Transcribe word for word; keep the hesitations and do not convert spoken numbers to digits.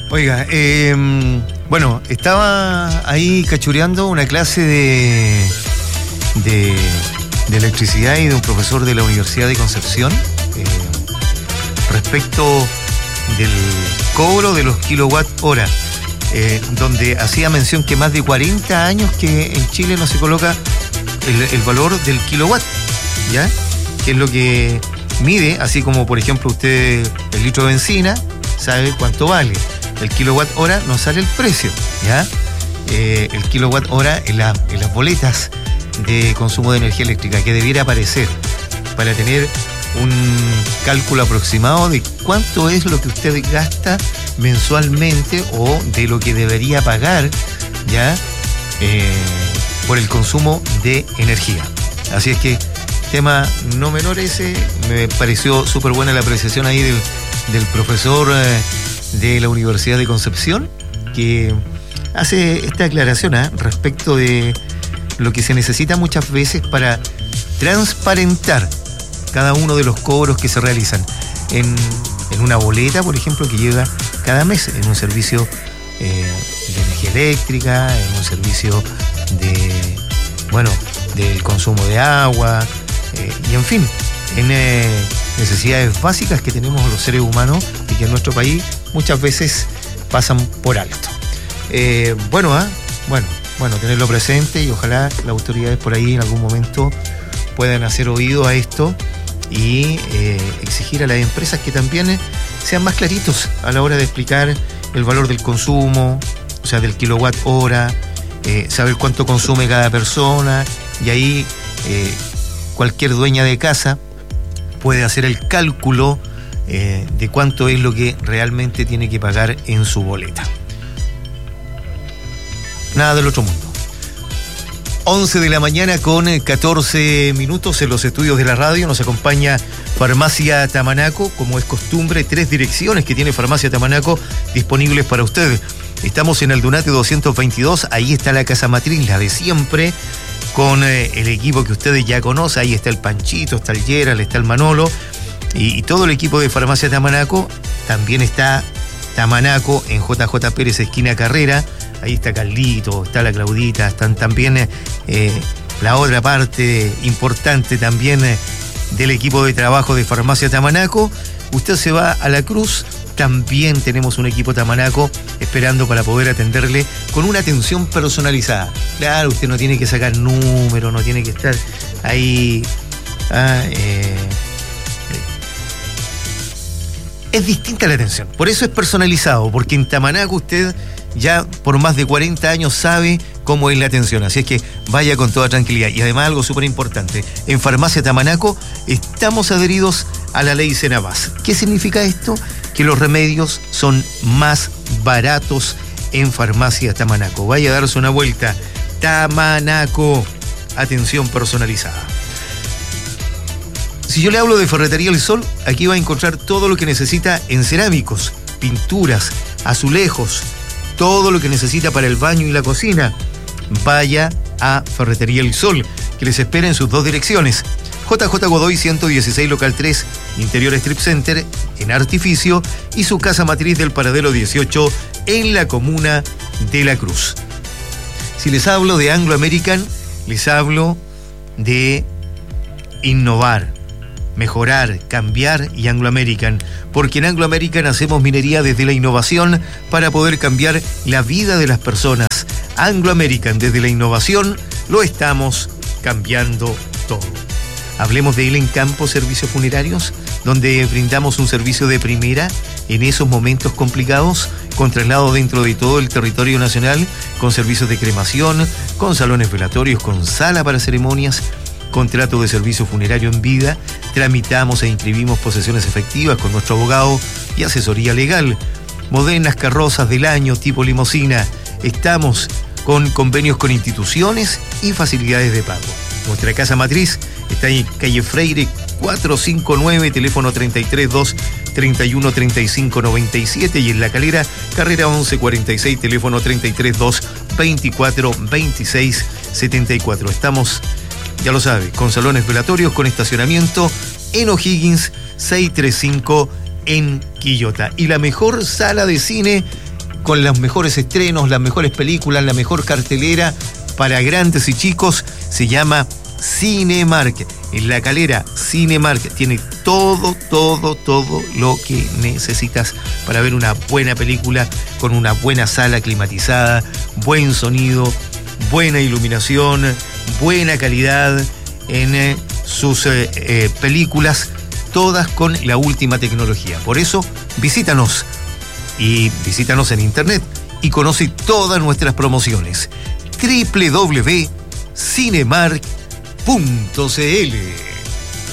Oiga, eh, bueno, estaba ahí cachureando una clase de, de, de electricidad y de un profesor de la Universidad de Concepción eh, respecto del cobro de los kilowatt hora, eh, donde hacía mención que más de cuarenta años que en Chile no se coloca el, el valor del kilowatt, ¿ya? Que es lo que mide, así como por ejemplo usted el litro de benzina sabe cuánto vale. El kilowatt hora no sale el precio, ¿ya? Eh, el kilowatt hora en, la, en las boletas de consumo de energía eléctrica que debiera aparecer para tener un cálculo aproximado de cuánto es lo que usted gasta mensualmente o de lo que debería pagar, ¿ya? Eh, por el consumo de energía. Así es que tema no menor ese, me pareció súper buena la apreciación ahí del, del profesor eh, de la Universidad de Concepción, que hace esta aclaración ¿eh? respecto de lo que se necesita muchas veces para transparentar cada uno de los cobros que se realizan en, en una boleta, por ejemplo, que llega cada mes, en un servicio eh, de energía eléctrica, en un servicio de, bueno, del consumo de agua, eh, y en fin, en eh, necesidades básicas que tenemos los seres humanos y que en nuestro país muchas veces pasan por alto. Eh, bueno, ¿eh? bueno, bueno, tenerlo presente y ojalá las autoridades por ahí en algún momento puedan hacer oído a esto y eh, exigir a las empresas que también sean más claritos a la hora de explicar el valor del consumo, o sea, del kilowatt hora, eh, saber cuánto consume cada persona, y ahí eh, cualquier dueña de casa puede hacer el cálculo eh, de cuánto es lo que realmente tiene que pagar en su boleta. Nada del otro mundo. once de la mañana con catorce minutos en los estudios de la radio. Nos acompaña Farmacia Tamanaco, como es costumbre, tres direcciones que tiene Farmacia Tamanaco disponibles para usted. Estamos en Aldunate doscientos veintidós, ahí está la casa matriz, la de siempre, con eh, el equipo que ustedes ya conocen. Ahí está el Panchito, está el Gerald, está el Manolo y, y todo el equipo de Farmacia Tamanaco. También está Tamanaco en J J Pérez, esquina Carrera. Ahí está Carlito, está la Claudita, están también eh, la otra parte importante también eh, del equipo de trabajo de Farmacia Tamanaco. Usted se va a La Cruz, también tenemos un equipo Tamanaco esperando para poder atenderle con una atención personalizada. Claro, usted no tiene que sacar números, no tiene que estar ahí. Ah, eh, es distinta la atención, por eso es personalizado, porque en Tamanaco usted ya por más de cuarenta años sabe cómo es la atención, así es que vaya con toda tranquilidad. Y además algo súper importante, en Farmacia Tamanaco estamos adheridos a la ley Senabas. ¿Qué significa esto? Que los remedios son más baratos en Farmacia Tamanaco. Vaya a darse una vuelta. Tamanaco, atención personalizada. Si yo le hablo de Ferretería El Sol, aquí va a encontrar todo lo que necesita en cerámicos, pinturas, azulejos, todo lo que necesita para el baño y la cocina. Vaya a Ferretería El Sol, que les espera en sus dos direcciones. J J Godoy ciento dieciséis, local tres, Interior Strip Center, en Artificio, y su casa matriz del Paradero dieciocho, en la comuna de La Cruz. Si les hablo de Anglo American, les hablo de innovar, mejorar, cambiar, y Anglo American, porque en Anglo American hacemos minería desde la innovación para poder cambiar la vida de las personas. Anglo American, desde la innovación, lo estamos cambiando todo. Hablemos de Elen Campo Servicios Funerarios, donde brindamos un servicio de primera en esos momentos complicados, con traslado dentro de todo el territorio nacional, con servicios de cremación, con salones velatorios, con sala para ceremonias, contrato de servicio funerario en vida, tramitamos e inscribimos posesiones efectivas con nuestro abogado y asesoría legal. Modernas carrozas del año tipo limusina. Estamos con convenios con instituciones y facilidades de pago. Nuestra casa matriz está en calle Freire cuatrocientos cincuenta y nueve, teléfono treinta y tres dos, treinta y uno, treinta y cinco, noventa y siete, y en La Calera, carrera once cuarenta y seis, teléfono treinta y tres dos, veinticuatro, veintiséis, setenta y cuatro. Estamos, ya lo sabe, con salones velatorios, con estacionamiento en O'Higgins seiscientos treinta y cinco en Quillota. Y la mejor sala de cine con los mejores estrenos, las mejores películas, la mejor cartelera para grandes y chicos. Se llama Cinemark. En La Calera, Cinemark tiene todo, todo, todo lo que necesitas para ver una buena película con una buena sala climatizada, buen sonido, buena iluminación, buena calidad en eh, sus eh, eh, películas, todas con la última tecnología. Por eso, visítanos y visítanos en internet y conoce todas nuestras promociones. doble u doble u doble u punto cinemark punto c l